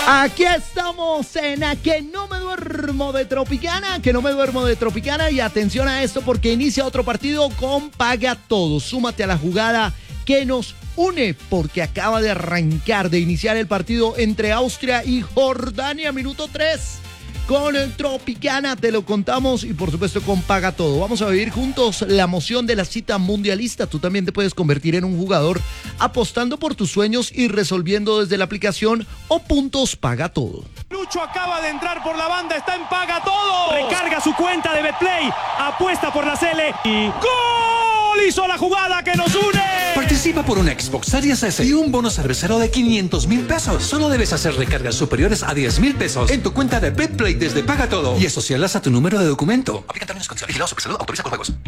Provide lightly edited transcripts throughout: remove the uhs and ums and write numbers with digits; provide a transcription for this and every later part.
Aquí estamos en A Que No Me Duermo de Tropicana, que no me duermo de Tropicana. Y atención a esto porque inicia otro partido con Paga Todo. Súmate a la jugada que nos une porque acaba de arrancar, de iniciar el partido entre Austria y Jordania, minuto 3. Con el Tropicana te lo contamos y por supuesto con Paga Todo. Vamos a vivir juntos la emoción de la cita mundialista. Tú también te puedes convertir en un jugador apostando por tus sueños y resolviendo desde la aplicación o puntos Paga Todo. Lucho acaba de entrar por la banda, está en Paga Todo. Recarga su cuenta de Betplay, apuesta por la Sele y ¡gol! Hizo la jugada que nos une. Participa por una Xbox Series S y un bono cervecero de 500,000 pesos. Solo debes hacer recargas superiores a 10,000 pesos en tu cuenta de Betplay desde Paga Todo y asociarlas a tu número de documento. Aplican términos y condiciones. Vigilado Supersalud, autoriza con juegos.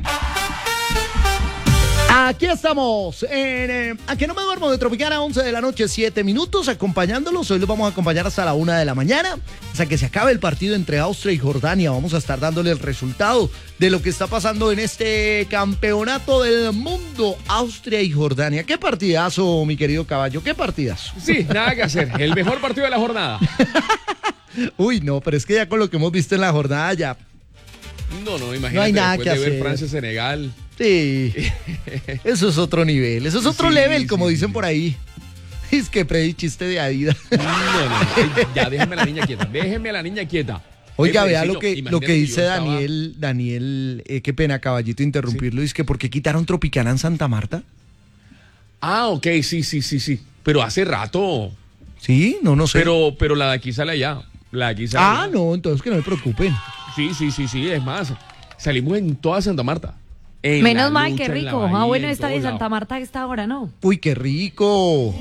Aquí estamos en A Que No Me Duermo de Tropicana, 11 de la noche, 7 minutos, acompañándolos. Hoy los vamos a acompañar hasta la 1 de la mañana, hasta que se acabe el partido entre Austria y Jordania. Vamos a estar dándole el resultado de lo que está pasando en este campeonato del mundo, Austria y Jordania. ¿Qué partidazo, mi querido caballo? ¿Qué partidazo? Sí, nada que hacer. El mejor partido de la jornada. Uy, no, pero es que ya con lo que hemos visto en la jornada ya... No, imagínate, no hay nada después que de ver hacer. Francia-Senegal. Sí, eso es otro nivel, eso es otro Sí, level, como sí, dicen sí. por ahí. Es que predí chiste de Adidas. No. Ya, déjeme a la niña quieta. Déjeme a la niña quieta. Oiga, Ey, vea Fredicillo, lo que imagínate dice yo estaba- Daniel, qué pena, caballito, interrumpirlo. Es que ¿por qué quitaron Tropicana en Santa Marta? Ah, ok, sí. Pero hace rato. Sí, no sé. Pero la de aquí sale allá. La de aquí sale allá. No, entonces que no me preocupen. Sí. Es más, salimos en toda Santa Marta. En Menos la mal, lucha, qué en la rico. bahía, Bueno, en está de todos Santa lados. Marta a esta hora, ¿no? Uy, qué rico.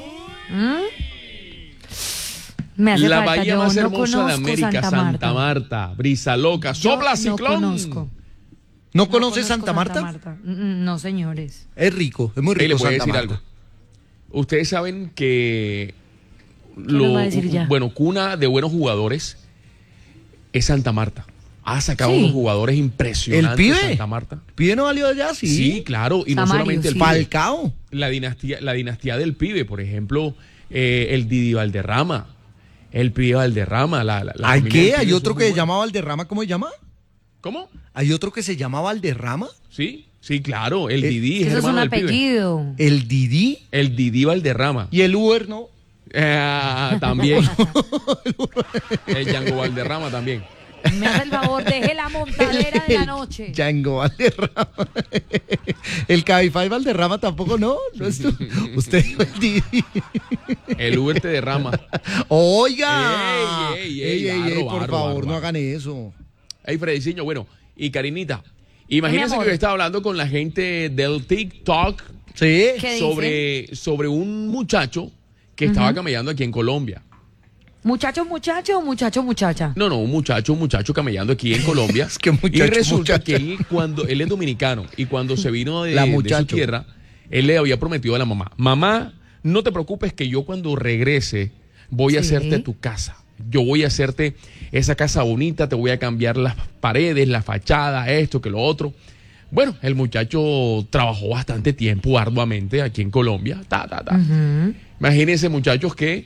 Me hace La falta. bahía Yo más no hermosa de conozco América, Santa Marta. Brisa loca, sopla No ciclón. conozco. ¿No No conoces conozco Santa Marta? No, señores. Es rico, es muy Ey, rico les voy a Santa decir Marta. algo. Ustedes saben que nos va a decir ya? cuna de buenos jugadores es Santa Marta. Ha sacado Sí. unos jugadores impresionantes. ¿El pibe? Santa Marta. ¿Pibe no valió allá? Sí. Sí, claro. Y no Samario, solamente el sí. pibe. Falcao. La dinastía del pibe, por ejemplo, el Didi Valderrama. El pibe Valderrama. La ¿Hay familia qué? del ¿Hay pibe otro son que muy se buenos. llama Valderrama? ¿Cómo se llama? ¿Cómo? ¿Hay otro que se llama Valderrama? Sí, claro. El Didi Eso es un hermano del pibe. apellido. ¿El Didi? El Didi Valderrama. ¿Y el Uber no? También. El Django Valderrama también. Me hace el favor, deje la montadera de la noche. Django Valderrama. El Cabify Valderrama tampoco, ¿no? No es tú. Usted dijo el Didi. El Uber te derrama. Oiga. Ey, Por barro, favor, barro. no hagan eso. Hey, Frediciño, bueno, y Karinita, imagínense amor. que yo estaba hablando con la gente del TikTok Sí. ¿Qué sobre un muchacho que estaba camellando aquí en Colombia. ¿Muchacho o muchacha? No, un muchacho camellando aquí en Colombia. Es que muchacho, y resulta muchacha. que él es dominicano y cuando se vino de La su muchacho. tierra, él le había prometido a la mamá, no te preocupes que yo cuando regrese voy a Sí. hacerte tu casa. Yo voy a hacerte esa casa bonita, te voy a cambiar las paredes, la fachada, esto, que lo otro. Bueno, el muchacho trabajó bastante tiempo arduamente aquí en Colombia. Imagínense, muchachos, que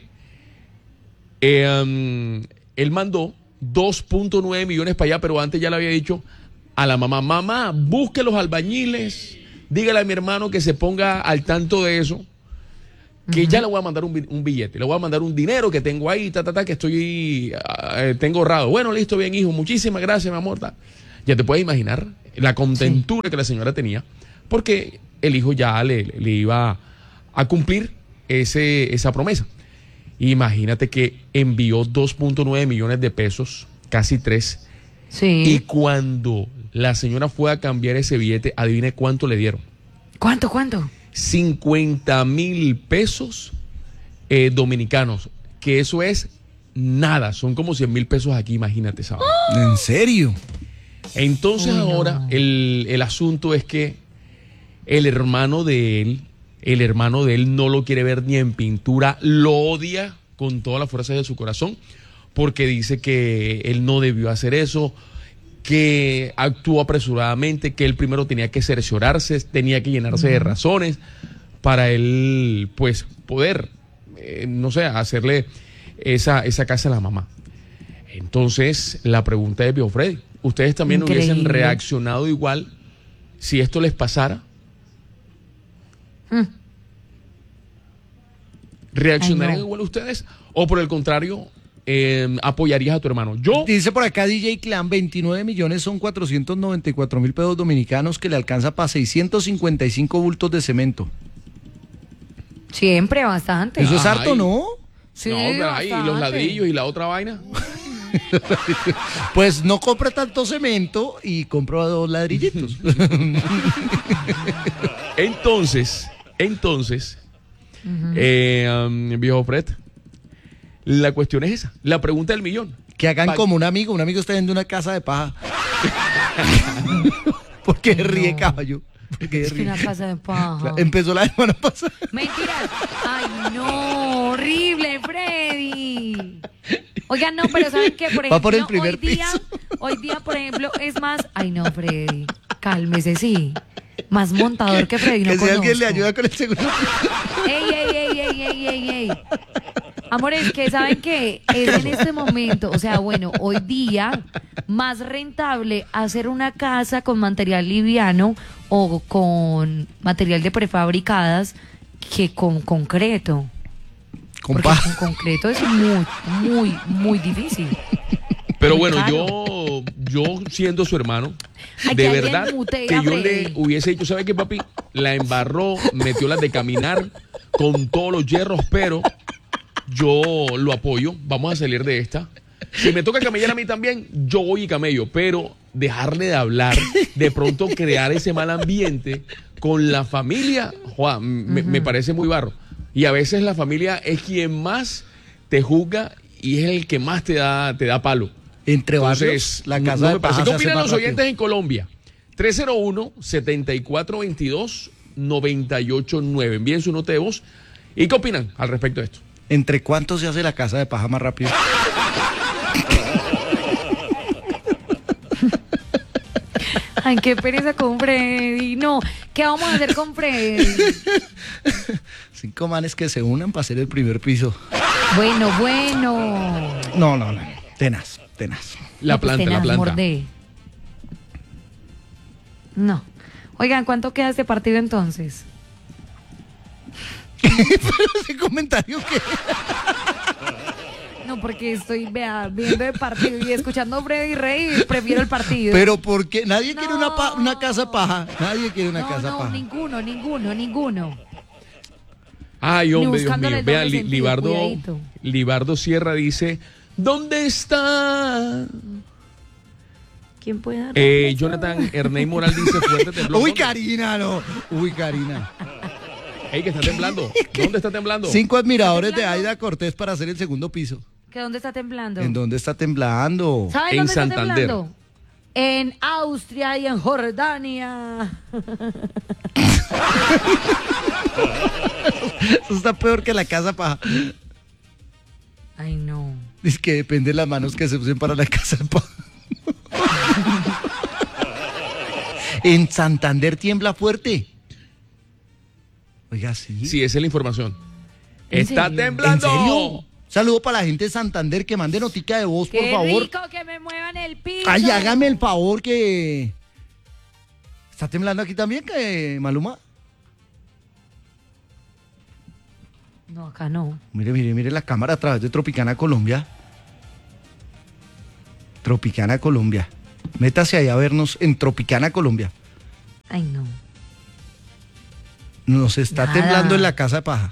él mandó 2.9 millones para allá, pero antes ya le había dicho a la mamá, busque los albañiles, dígale a mi hermano que se ponga al tanto de eso, que ya le voy a mandar un billete, le voy a mandar un dinero que tengo ahí, que estoy, tengo ahorrado. Bueno, listo, bien, hijo, muchísimas gracias, mi amor. Ya te puedes imaginar la contentura que la señora tenía, porque el hijo ya le iba a cumplir esa promesa. Imagínate que envió 2.9 millones de pesos, casi 3, Sí. y cuando la señora fue a cambiar ese billete, adivine cuánto le dieron. ¿Cuánto? 50,000 pesos dominicanos, que eso es nada, son como 100,000 pesos aquí, imagínate, ¿sabes? ¿En serio? Entonces Uy, no. ahora el asunto es que el hermano de él no lo quiere ver ni en pintura, lo odia con toda la fuerza de su corazón, porque dice que él no debió hacer eso, que actuó apresuradamente, que él primero tenía que cerciorarse, tenía que llenarse de razones para él, pues, poder, no sé, hacerle esa casa de la mamá. Entonces, la pregunta es, viejo Freddy, ¿ustedes también hubiesen reaccionado igual si esto les pasara? ¿Reaccionarían igual ustedes? ¿O por el contrario, apoyarías a tu hermano? Yo... Dice por acá DJ Clan, 29 millones son 494.000 pesos dominicanos que le alcanza para 655 bultos de cemento. Siempre, bastante. Eso es harto, ¿no? Sí, no, pero ahí, y los ladrillos y la otra vaina. Pues no compra tanto cemento y compra 2 ladrillitos. Entonces, viejo Fred, la cuestión es esa, la pregunta del millón. Que hagan como un amigo está viendo una casa de paja. Porque ríe, caballo. Es que una casa de paja. Empezó la semana pasada. Mentira. Ay, no, horrible, Freddy. Oigan, no, pero ¿saben qué? Por ejemplo, Va por el primer hoy día, por ejemplo, es más... Ay, no, Freddy, cálmese, sí. Más montador que Freddy, no que si conozco. alguien le ayuda con el seguro. Ey. Amores, que ¿saben qué? Es en este momento, o sea, bueno, hoy día, más rentable hacer una casa con material liviano o con material de prefabricadas que con concreto. Porque con concreto es muy difícil. Pero bueno, claro. yo siendo su hermano, Ay, de que verdad alguien mutee que a yo Freddy. le hubiese dicho, ¿sabe qué, papi? La embarró, metió las de caminar con todos los hierros, pero yo lo apoyo, vamos a salir de esta. Si me toca camellar a mí también, yo voy y camello, pero dejarle de hablar, de pronto crear ese mal ambiente con la familia, me parece muy barro. Y a veces la familia es quien más te juzga y es el que más te da palo. Entre barrios, la casa de paja. ¿Qué opinan los oyentes en Colombia? 301-7422-989. Envíen su nota de voz. ¿Y qué opinan al respecto de esto? ¿Entre cuánto se hace la casa de paja más rápido? Ay, qué pereza con Freddy. No, ¿qué vamos a hacer con Freddy? 5 manes que se unan para hacer el primer piso. Bueno. No. Tenaz. La planta. Mordé. No. Oigan, ¿cuánto queda este partido entonces? Pero ese comentario que... No, porque estoy viendo el partido y escuchando a Freddy Rey, prefiero el partido. Pero porque nadie quiere No. una casa paja. Nadie quiere una casa paja. Ninguno. Ay, hombre, Dios buscándole mío. el Vea, doble sentido, cuidadito. Libardo Sierra dice, ¿dónde está? ¿Quién puede dar? Jonathan Erney Moral dice, fuerte temblor. Uy, ¿Dónde? Karina, no. Uy, Karina. Ey, que está temblando. ¿Dónde está temblando? 5 admiradores de temblando? Aida Cortés para hacer el segundo piso. ¿Que dónde está temblando? ¿En dónde está temblando? ¿Saben En dónde está Santander. temblando? En Austria y en Jordania. Eso está peor que la casa paja. Ay, no. Es que depende de las manos que se usen para la casa de paja. En Santander tiembla fuerte. Oiga, sí. Sí, esa es la información. ¿En Está serio? temblando. ¿En serio? Saludo para la gente de Santander que mande notica de voz, por Qué favor. rico que me muevan el piso. Ay, hágame el favor que... ¿Está temblando aquí también, que Maluma? No, acá no. Mire la cámara a través de Tropicana Colombia. Tropicana Colombia. Métase allá a vernos en Tropicana Colombia. Ay, no. Nos está Nada. temblando en la casa de paja.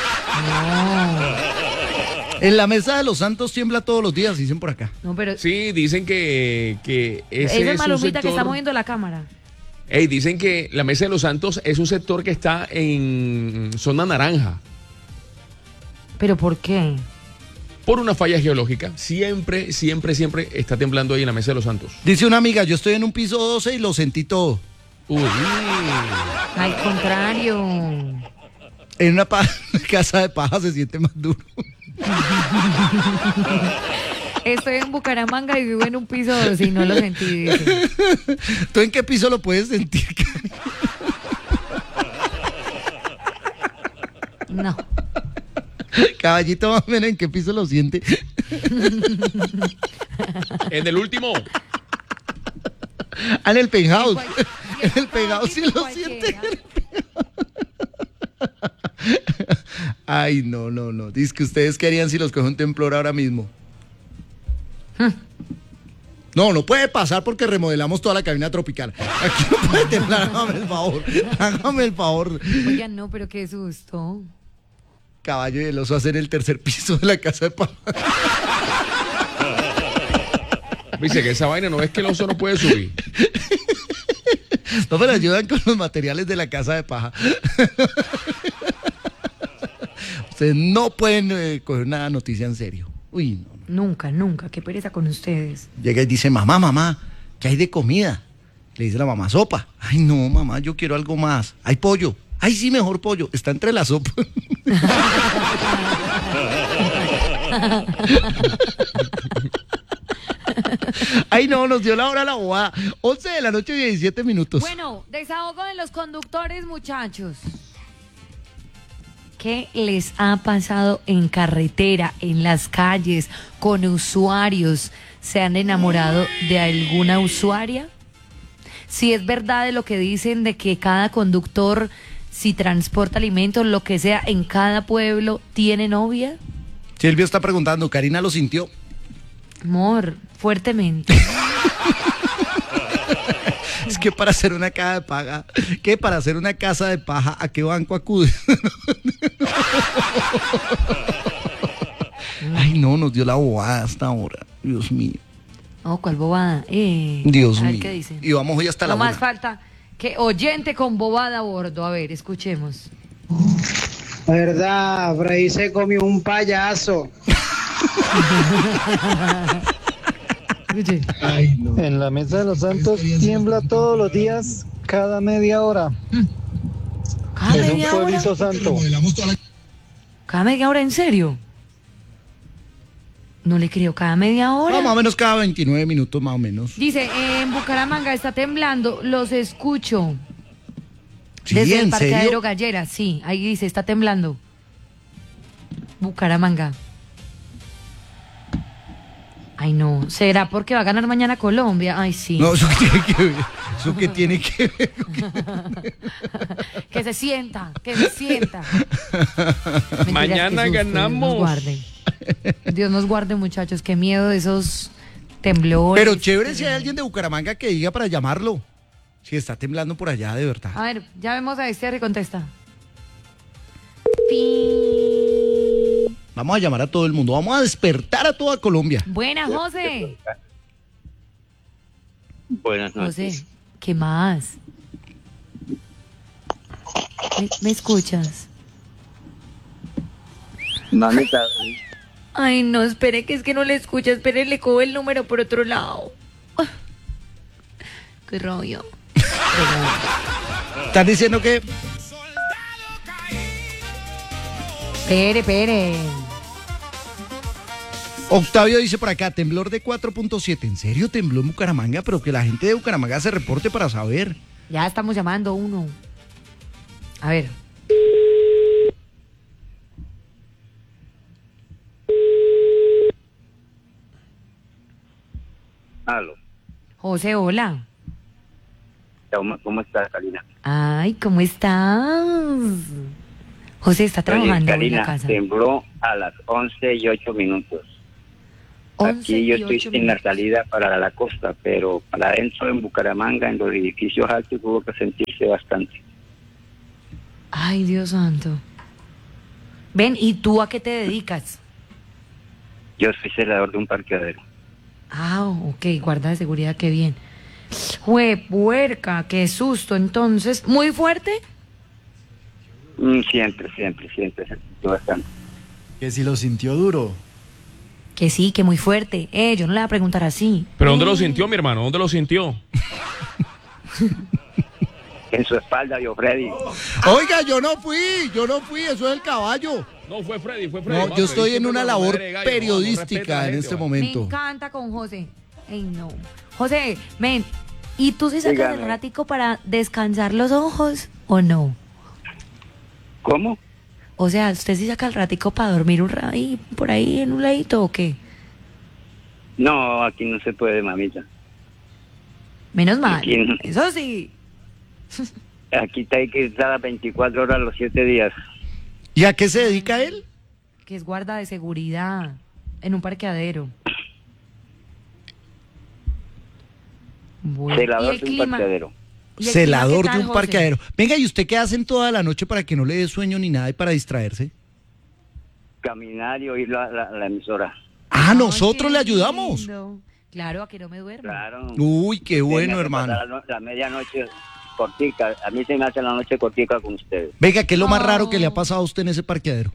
En la mesa de los santos tiembla todos los días, dicen por acá. No, pero... Sí, dicen que ese Esa es es Malumita un sector... que está moviendo la cámara. Ey, dicen que la Mesa de los Santos es un sector que está en zona naranja. ¿Pero por qué? Por una falla geológica. Siempre está temblando ahí en la Mesa de los Santos. Dice una amiga, yo estoy en un piso 12 y lo sentí todo. Uy. Al contrario. En una casa de paja se siente más duro. Estoy en Bucaramanga y vivo en un piso 12 y no lo sentí. Dice. ¿Tú en qué piso lo puedes sentir, Karen? No. Caballito, más o menos, ¿en qué piso lo siente? En el último. En el penthouse. Y En el penthouse sí lo cualquiera. siente. Ay, no. Dice que ustedes qué harían si los coge un temblor ahora mismo. No puede pasar porque remodelamos toda la cabina tropical. Aquí no puede temblar, hágame el favor. Oigan, no, pero qué susto. Caballo y el oso a hacer el tercer piso de la casa de paja. Dice que esa vaina no es que el oso no puede subir. No, pero ayudan con los materiales de la casa de paja. Ustedes no pueden coger una noticia en serio. Uy, no. Nunca, qué pereza con ustedes. Llega y dice, mamá, ¿qué hay de comida? Le dice la mamá, sopa. Ay, no, mamá, yo quiero algo más. Hay pollo. Ay, sí, mejor pollo. Está entre la sopa. Ay, no, nos dio la hora la bobada. 11 de la noche, 17 minutos. Bueno, desahogo de los conductores, muchachos. ¿Qué les ha pasado en carretera, en las calles, con usuarios? ¿Se han enamorado de alguna usuaria? Si es verdad de lo que dicen de que cada conductor, si transporta alimentos, lo que sea, en cada pueblo, ¿tiene novia? Silvio está preguntando, ¿Karina lo sintió? Amor, fuertemente. Es que para hacer una casa de paga, ¿qué? Para hacer una casa de paja, ¿a qué banco acude? Ay, no, nos dio la bobada hasta ahora. Dios mío. Oh, ¿cuál bobada? Dios a ver mío. qué dicen. Y vamos hoy hasta la No más una. falta que oyente con bobada a bordo. A ver, escuchemos. Verdad, Freddy se comió un payaso. Escuche. Ay, no. En la Mesa de los Santos tiembla todos los días, cada media hora. ¿Cada Es un media hora? pueblito santo. ¿Cada media hora en serio? No le creo, ¿cada media hora? No, más o menos cada 29 minutos, más o menos. Dice, en Bucaramanga está temblando, los escucho. Sí, Desde el ¿en parqueadero serio? Gallera, sí, ahí dice, está temblando. Bucaramanga. Ay, no, ¿será porque va a ganar mañana Colombia? Ay, sí. No, eso que tiene que ver. Eso que tiene que ver. Que se sienta. Mentira, Mañana qué susto, ganamos. Dios nos guarde. Dios nos guarde, muchachos, qué miedo de esos temblores. Pero chévere si hay alguien de Bucaramanga que diga para llamarlo. Si está temblando por allá, de verdad. A ver, ya vemos a este y contesta. Vamos a llamar a todo el mundo. Vamos a despertar a toda Colombia. Buena, José. Buenas noches. José, ¿qué más? ¿Me escuchas? Mamita, Ay, no, espere, que es que no le escucha. Espere, le cojo el número por otro lado. Qué rollo. Están diciendo que Espere. Octavio dice por acá, temblor de 4.7. ¿En serio tembló en Bucaramanga? Pero que la gente de Bucaramanga se reporte para saber. Ya estamos llamando uno. A ver. aló. José, hola. ¿Cómo estás, Karina? Ay, ¿cómo estás? José está trabajando Oye, en la Karina, casa. tembló a las 11:08. 11 Aquí yo y estoy 8 en la minutos. salida para la costa, pero para adentro en Bucaramanga, en los edificios altos, tuvo que sentirse bastante. Ay, Dios santo. Ven, ¿y tú a qué te dedicas? Yo soy celador de un parqueadero. Ah, ok, guarda de seguridad, qué bien. Puerca, qué susto, entonces. ¿Muy fuerte? Siempre se sintió bastante. Que si lo sintió duro. Que sí, que muy fuerte. Yo no le voy a preguntar así. ¿Pero dónde lo sintió, mi hermano? ¿Dónde lo sintió? En su espalda, vio Freddy. Oiga, yo no fui, eso es el caballo. No, fue Freddy. No, yo estoy en una labor periodística periodística en este Me momento. encanta con José. Ey, no. José, ven, ¿y tú sí sacas Dígame. el ratico para descansar los ojos o no? ¿Cómo? O sea, ¿usted sí saca el ratico para dormir por ahí en un ladito o qué? No, aquí no se puede, mamita. Menos mal. Aquí no. Eso sí. Aquí hay que estar a 24 horas los 7 días. ¿Y a qué se dedica él? Que es guarda de seguridad en un parqueadero. Bueno. Celador ¿Y el de un clima? parqueadero. ¿Y el Celador clima qué de tal, un José? parqueadero. Venga, ¿y usted qué hacen toda la noche para que no le dé sueño ni nada y para distraerse? Caminar y oír la emisora. Ah, Ay, nosotros qué le ayudamos. lindo. Claro, a que no me duermo. Claro. Uy, qué bueno, Tenga que hermano. pasar la medianoche cortica. A mí se me hace la noche cortica con ustedes. Venga, ¿qué es lo más raro Oh. que le ha pasado a usted en ese parqueadero?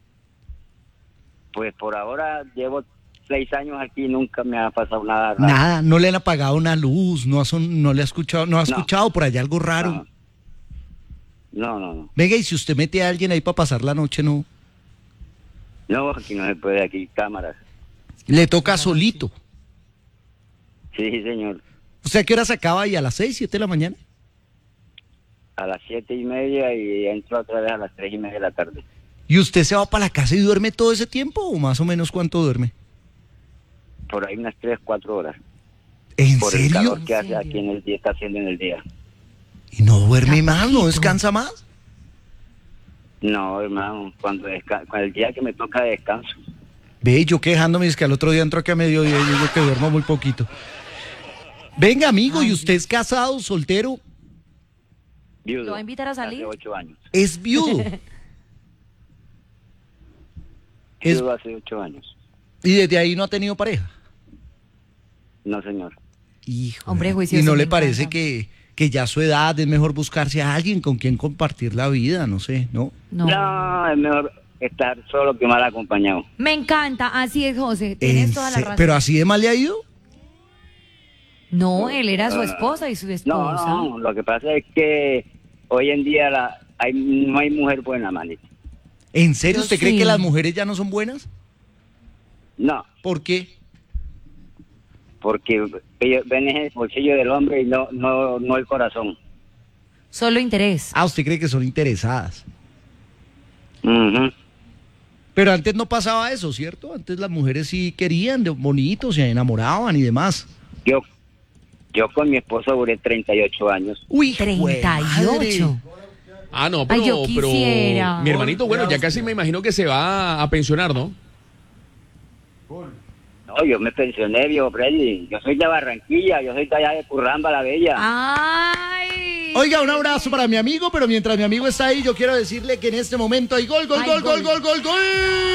Pues por ahora llevo 6 años aquí y nunca me ha pasado nada raro. Nada, no le han apagado una luz, no le ha escuchado, no ha escuchado por allá algo raro. No. Venga, y si usted mete a alguien ahí para pasar la noche, no. No, aquí no se puede, aquí cámaras. Le toca solito. Sí, señor. O sea, ¿qué hora se acaba ahí? ¿A las 6, 7 de la mañana? A las 7:30 y entro otra vez a las 3:30 de la tarde. ¿Y usted se va para la casa y duerme todo ese tiempo? ¿O más o menos cuánto duerme? Por ahí unas 3-4 horas. ¿En Por el serio? calor que ¿En hace serio? aquí en el día, está haciendo en el día. ¿Y no duerme Tan más? ¿No poquito. descansa más? No, hermano, cuando el día que me toca descanso. Ve, yo quejándome, es que al otro día entro aquí a mediodía y digo que duermo muy poquito. Venga, amigo, ¿y usted es casado, soltero? Viudo. ¿Lo va a invitar a salir? Hace 8 años. ¿Es viudo? Es- Viudo hace 8 años. ¿Y desde ahí no ha tenido pareja? No, señor. Hijo. Hombre ¿Y juicioso, no me le parece encanta. que ya a su edad es mejor buscarse a alguien con quien compartir la vida? No sé, ¿no? No. No, es mejor estar solo que mal acompañado. Me encanta, así es, José. Tienes toda la razón. ¿Pero así de mal le ha ido? No, él era su esposa y su esposa. No, lo que pasa es que hoy en día no hay mujer buena, manito. ¿En serio? Yo ¿Usted cree sí. que las mujeres ya no son buenas? No, ¿Por qué? porque ellos ven el bolsillo del hombre y no el corazón. Solo interés. Ah, ¿usted cree que son interesadas? Ujú. Pero antes no pasaba eso, ¿cierto? Antes las mujeres sí querían, de bonitos, se enamoraban y demás. Yo con mi esposo duré 38 años. Uy, 38. Ah, no, Ay, pero, yo quisiera. pero mi hermanito, bueno, ya casi me imagino que se va a pensionar, ¿no? No, yo me pensioné, viejo Freddy. Yo soy de Barranquilla, yo soy de allá de Curramba, la Bella. Ay. Oiga, un abrazo para mi amigo, pero mientras mi amigo está ahí, yo quiero decirle que en este momento hay gol, gol, Hay gol, gol, gol. gol, gol, gol.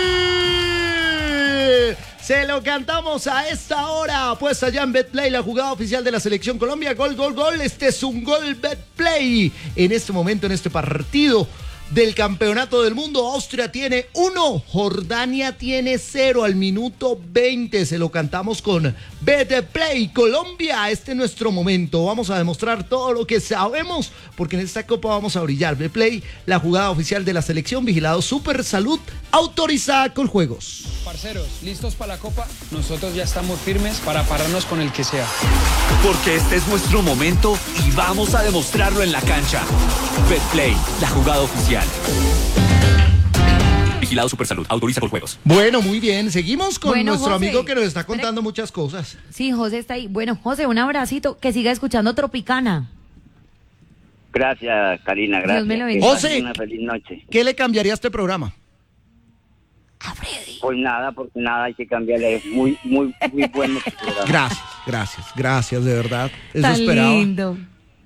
Se lo cantamos a esta hora, puesta ya en BetPlay, la jugada oficial de la Selección Colombia. Gol, gol, gol. Este es un gol BetPlay. En este momento, en este partido del Campeonato del Mundo, Austria tiene 1, Jordania tiene 0 al minuto 20. Se lo cantamos con BetPlay Colombia. Este es nuestro momento. Vamos a demostrar todo lo que sabemos, porque en esta copa vamos a brillar. BetPlay, la jugada oficial de la selección, vigilado Super Salud, autorizada con juegos. Parceros, ¿listos para la Copa? Nosotros ya estamos firmes para pararnos con el que sea. Porque este es nuestro momento y vamos a demostrarlo en la cancha. BetPlay, la jugada oficial. Vigilado Supersalud, autoriza con juegos. Bueno, muy bien. Seguimos con Bueno, nuestro José, amigo que nos está espere. contando muchas cosas. Sí, José está ahí. Bueno, José, un abracito. Que siga escuchando Tropicana. Gracias, Karina, gracias. Dios me lo Que bendiga. pasen José. una feliz noche. ¿Qué le cambiaría a este programa? A Freddy. Pues nada, porque nada hay que cambiarle. Es muy bueno tu programa. Gracias, de verdad. Eso Tan esperaba. lindo.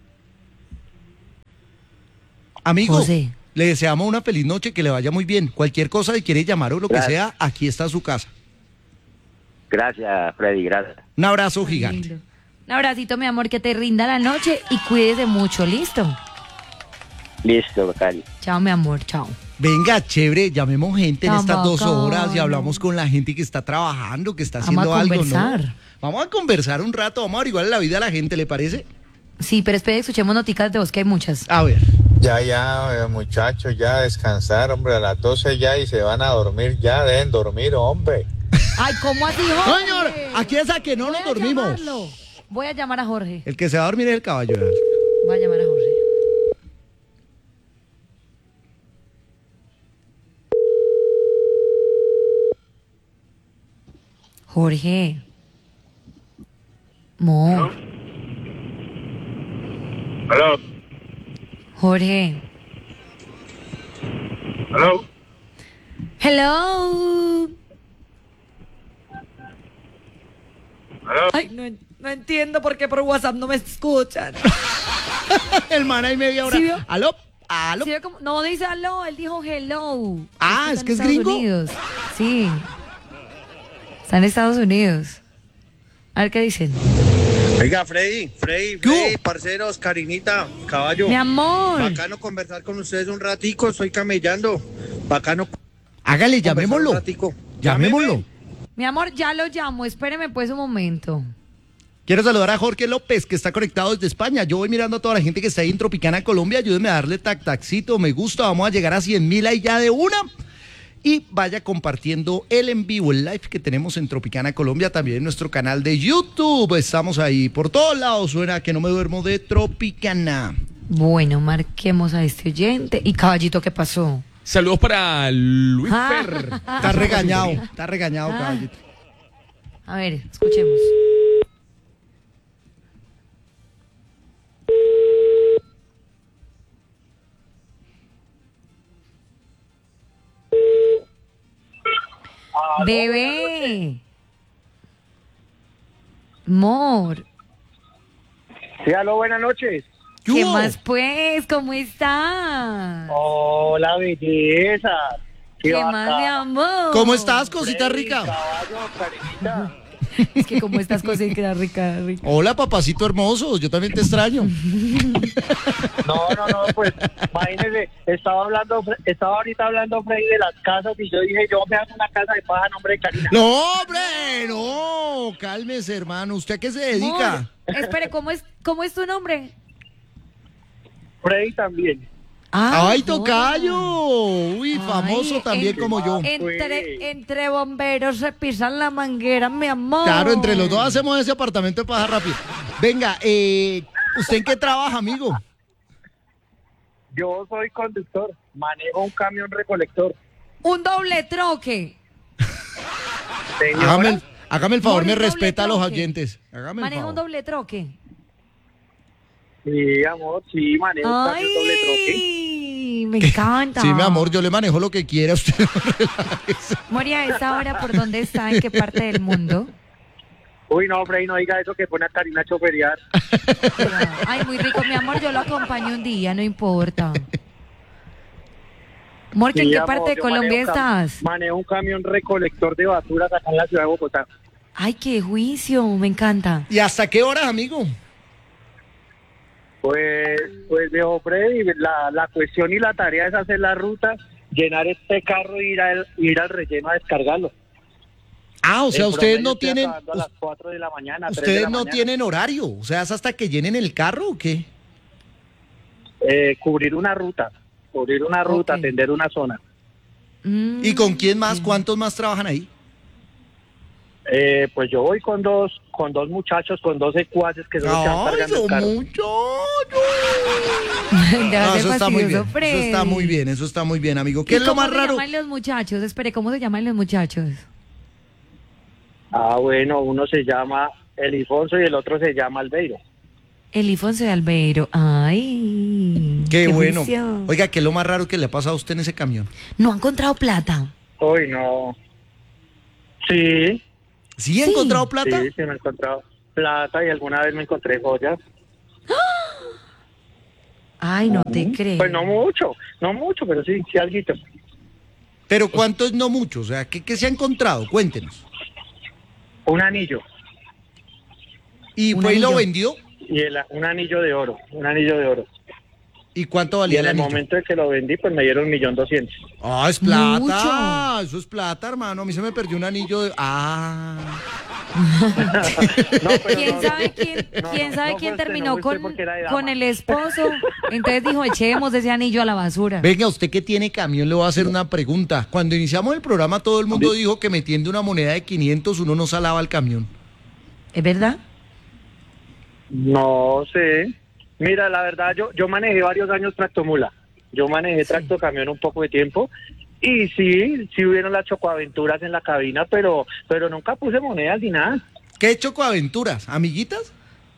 Amigo, José. le deseamos una feliz noche, que le vaya muy bien. Cualquier cosa, si quiere llamar o lo que Gracias. sea, aquí está su casa. Gracias, Freddy, gracias. Un abrazo Tan gigante. lindo. Un abracito, mi amor, que te rinda la noche y cuídese mucho. ¿Listo? Listo, Cari. Chao, mi amor. Chao. Venga, chévere, llamemos gente en Tan estas 2 bacano. horas y hablamos con la gente que está trabajando, que está Vamos haciendo a algo, conversar. ¿no? Vamos a conversar un rato, vamos a averiguar la vida de la gente, ¿le parece? Sí, pero espere, escuchemos noticas de voz, que hay muchas. A ver. Ya, muchachos, ya descansar, hombre, a las 12 ya y se van a dormir, ya dejen dormir, hombre. Ay, ¿cómo así, Jorge? No, señor, aquí es a que no Voy nos a dormimos. llamarlo. Voy a llamar a Jorge. El que se va a dormir es el caballo. Voy a llamar a Jorge. Jorge. Mo. Aló. Jorge. Aló. Hello. Aló. Ay, no entiendo por qué por WhatsApp no me escuchan. El man ahí media hora. ¿Sí vio? ¿Aló? ¿Aló? ¿Sí ve cómo? No dice aló, él dijo hello. Ah, Está ¿es que en es Estados gringo? Unidos. Sí. Está en Estados Unidos. A ver qué dicen. Oiga, Freddy, parceros, Karinita, caballo. Mi amor. Bacano conversar con ustedes un ratico, estoy camellando. Bacano. Hágale, llamémoslo. Un ratico. Llamémoslo. Mi amor, ya lo llamo. Espéreme pues un momento. Quiero saludar a Jorge López, que está conectado desde España. Yo voy mirando a toda la gente que está ahí en Tropicana, Colombia. Ayúdenme a darle taxito, me gusta. Vamos a llegar a 100,000 ahí ya de una. Y vaya compartiendo el en vivo, el live que tenemos en Tropicana, Colombia, también en nuestro canal de YouTube. Estamos ahí por todos lados. Suena que no me duermo de Tropicana. Bueno, marquemos a este oyente. ¿Y caballito qué pasó? Saludos para Luis Ah. Fer. Está regañado, caballito. A ver, escuchemos. Bebé. Mor. Sí, aló, buenas noches. ¿Qué más pues? ¿Cómo estás? Hola, belleza. ¿Qué más, mi amor? ¿Cómo estás, cosita rica? Caballo, Karinita. Es que como estas cosas que rica. Hola, papacito hermoso. Yo también te extraño. No, pues, imagínese, estaba ahorita hablando, Freddy, de las casas y yo dije, yo me hago una casa de paja a nombre de Karina. No, hombre, no. Cálmese, hermano. ¿Usted a qué se dedica? Amor, espere, ¿cómo es tu nombre? Freddy también. ¡Ay, tocayo! Uy, famoso también como yo. Entre bomberos se pisan la manguera, mi amor. Claro, entre los dos hacemos ese apartamento de paja rápido. Venga, ¿usted en qué trabaja, amigo? Yo soy conductor, manejo un camión recolector. Un doble troque. Hágame el favor, Mori, me doble respeta a los troque. oyentes. Hágame el Maneja favor. un doble troque. Sí, amor, sí, manejo un camión doble troque. Ay, me encanta. Sí, mi amor, yo le manejo lo que quiera a usted. Moria, ¿a esta hora por dónde está? ¿En qué parte del mundo? Uy, no, Freddy, no diga eso que pone a Karina a choferear. Ay, muy rico, mi amor, yo lo acompaño un día, no importa. Amor, ¿en Sí, qué amor, parte de yo Colombia estás? Manejo un camión recolector de basuras acá en la ciudad de Bogotá. Ay, qué juicio, me encanta. ¿Y hasta qué horas, amigo? Pues viejo Freddy, la cuestión y la tarea es hacer la ruta, llenar este carro e ir al relleno a descargarlo. Ah, o sea, En ustedes promedio no estoy tienen... acabando a las 4 de la mañana, 3 de ¿Ustedes la no mañana. tienen horario? O sea, ¿es hasta que llenen el carro o qué? Cubrir una ruta, atender una zona. ¿Y con quién más? ¿Cuántos más trabajan ahí? Pues yo voy con dos muchachos, con 2 secuaces que son los que van cargando el carro. No, eso está muy bien. Freddy. Eso está muy bien, eso está muy bien, amigo. ¿Qué ¿Y es lo más ¿Cómo se raro? llaman los muchachos? Espere, ¿cómo se llaman los muchachos? Ah, bueno, uno se llama Elifonso y el otro se llama Albeiro. Elifonso de Albeiro. Ay. Qué bueno. juicio. Oiga, ¿qué es lo más raro que le ha pasado a usted en ese camión? ¿No ha encontrado plata? Uy, no. Sí. ¿Sí ha encontrado plata? Sí, me he encontrado plata y alguna vez me encontré joyas. Ay, no te creo. Pues no mucho, pero sí alguito. Pero ¿cuánto es no mucho? O sea, ¿qué se ha encontrado? Cuéntenos. Un anillo. ¿Y fue y lo vendió? Y un anillo de oro. ¿Y cuánto Y valía en el el anillo? momento en que lo vendí, pues me dieron 1.200.000. Ah, es plata. Mucho. Eso es plata, hermano. A mí se me perdió un anillo de... Ah. ¿Quién sabe quién terminó con con el esposo? Entonces dijo, echemos ese anillo a la basura. Venga, usted que tiene camión, le voy a hacer una pregunta. Cuando iniciamos el programa, todo el mundo dijo que metiendo una moneda de 500 uno no salaba el camión. ¿Es verdad? No sé. Mira, la verdad, yo manejé varios años tractomula. Yo manejé tractocamión un poco de tiempo Y sí hubieron las chocoaventuras en la cabina, pero nunca puse monedas ni nada. ¿Qué chocoaventuras? ¿Amiguitas?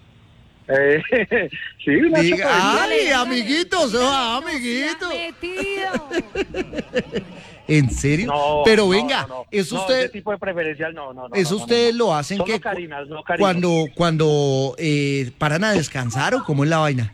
Sí, una chocoaventura. ¡Ay, amiguitos! ¡Amiguitos! ¿En serio? No, pero no, venga, no. ¿eso No, usted, ese tipo de preferencial no. eso ustedes lo hacen Solo que carinas, no carinas. cuando paran a descansar o cómo es la vaina?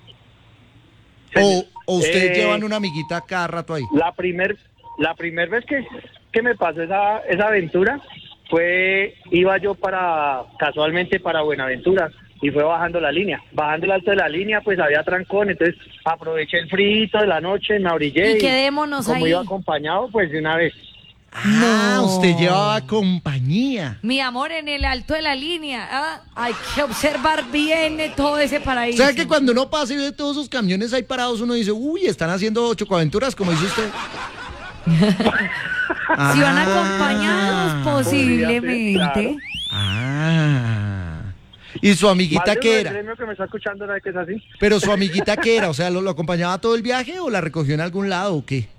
¿O ustedes llevan una amiguita cada rato ahí? La primer vez que me pasó esa aventura iba yo casualmente para Buenaventura y fue bajando la línea. Bajando el alto de la línea, pues había trancón, entonces aproveché el frío de la noche, me abrigué. Y quedémonos como ahí. iba acompañado, pues de una vez. Ah, usted llevaba compañía. Mi amor, en el alto de la línea, hay que observar bien todo ese paraíso. O sea que cuando uno pasa y ve todos esos camiones ahí parados, uno dice, uy, están haciendo chocoaventuras, como dice usted. Si van acompañados, posiblemente. ¿Y su amiguita qué era? Que me está escuchando, ¿no? Que es así. Pero su amiguita qué era, o sea, ¿lo acompañaba todo el viaje o la recogió en algún lado o qué?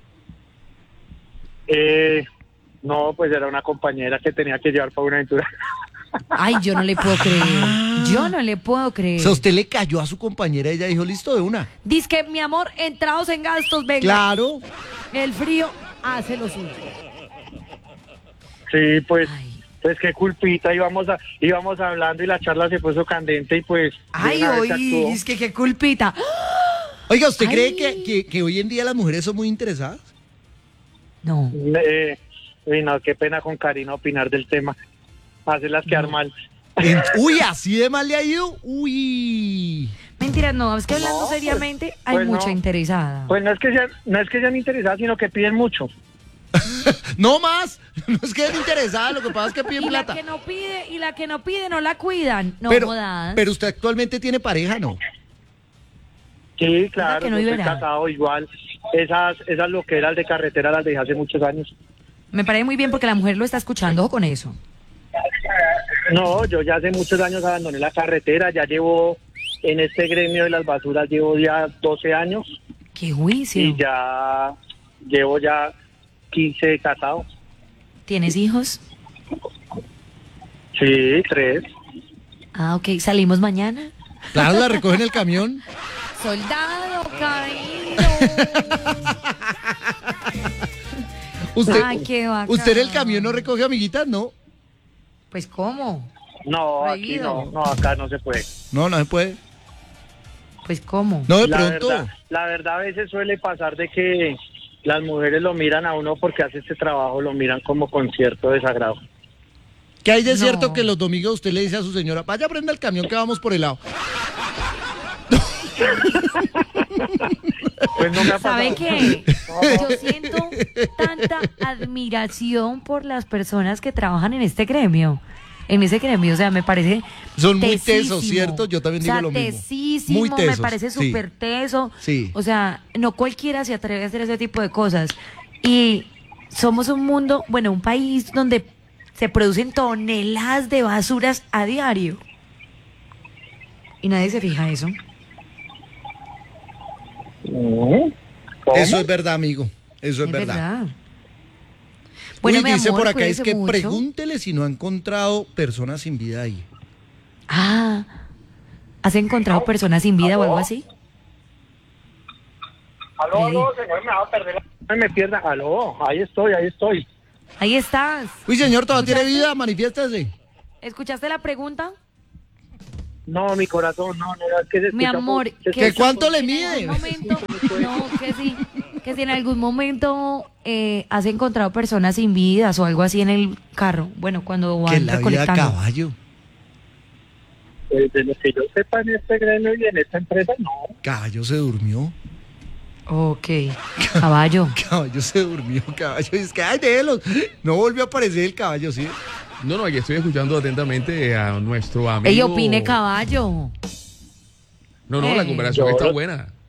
No, pues era una compañera que tenía que llevar para Buenaventura. Ay, yo no le puedo creer. Yo no le puedo O creer. sea, usted le cayó a su compañera y ella dijo, listo, de una. Dice que, mi amor, entrados en gastos, venga. Claro. El frío hace lo suyo. Sí, pues qué culpita, íbamos hablando y la charla se puso candente y pues... Ay, oí, es que qué culpita. Oiga, ¿usted cree que hoy en día las mujeres son muy interesadas? No. No, qué pena con Karina opinar del tema. Hacerlas quedar mal. Uy, así de mal le ha ido. Uy. Mentira, no, es que hablando seriamente hay pues mucha no. interesada. Pues no es que sean interesadas, sino que piden mucho. No más, no es que es interesada, lo que pasa es que piden plata. Y la que no pide no la cuidan. No jodas. Pero usted actualmente tiene pareja, ¿no? Sí, claro, que no yo estoy viverá. casado igual. Esas loqueras de carretera las dejé hace muchos años. Me parece muy bien porque la mujer lo está escuchando, ojo con eso. No, yo ya hace muchos años abandoné la carretera, ya llevo en este gremio de las basuras, llevo ya 12 años. ¡Qué juicio! Y ya llevo 15 casados. ¿Tienes hijos? Sí, 3. Ah, ok. ¿Salimos mañana? Claro, la recogen en el camión. Soldado caído. Ay, qué bacán. ¿Usted en el camión no recoge amiguitas, no? Pues, ¿cómo? No, Prohibido. aquí no, acá no se puede. No se puede. Pues, ¿cómo? No, de pronto. La verdad, a veces suele pasar de que las mujeres lo miran a uno porque hace este trabajo, lo miran como con cierto desagrado. ¿Qué hay de cierto que los domingos usted le dice a su señora, vaya, prenda el camión que vamos por el lado? Pues no me ha pasado. ¿Sabe qué? Yo siento tanta admiración por las personas que trabajan en este gremio. En ese gremio, o sea, me parece son muy tesísimo. tesos, ¿cierto? Yo también digo lo mismo. Tesísimo, muy tesos, me parece sí. súper teso. Sí. O sea, no cualquiera se atreve a hacer ese tipo de cosas. Y somos un mundo, bueno, un país donde se producen toneladas de basuras a diario. Y nadie se fija eso. Eso es verdad, amigo. Eso es verdad. Bueno, Uy, mi dice amor, por acá, es cuídese que mucho. pregúntele si no ha encontrado personas sin vida ahí. Ah, ¿has encontrado personas sin vida o algo así? Aló, señor, me va a perder no me pierda. Aló, ahí estoy. Ahí estás. Uy, señor, ¿todavía tiene vida? Manifiéstese. ¿Escuchaste la pregunta? No, mi corazón, no, es que se escucha Mi amor, ¿Que cuánto le mide? No, que si en algún momento has encontrado personas sin vidas o algo así en el carro. Bueno, cuando van Que la vida recolectando. caballo. De lo que yo sepa en este gremio y en esta empresa, no. Caballo se durmió. Ok, caballo. Caballo se durmió, caballo. Es que, ay, déjelos. No volvió a aparecer el caballo, ¿sí? No, aquí estoy escuchando atentamente a nuestro amigo. Ella opine caballo. No, la comparación está buena.